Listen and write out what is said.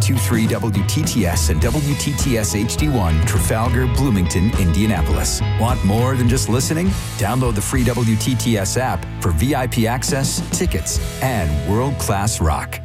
92.3 WTTS and WTTS HD1 Trafalgar, Bloomington, Indianapolis. Want more than just listening? Download the free WTTS app for VIP access, tickets, and world-class rock.